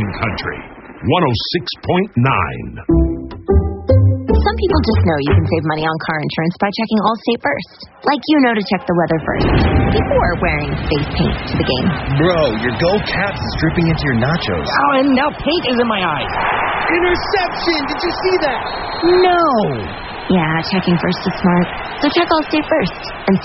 Country 106.9. Some people just know you can save money on car insurance by checking Allstate first. Like you know to check the weather first before wearing face paint to the game. Bro, your Go Caps is dripping into your nachos. Oh, and now paint is in my eyes. Interception! Did you see that? No. Yeah, checking first is smart. So check Allstate first and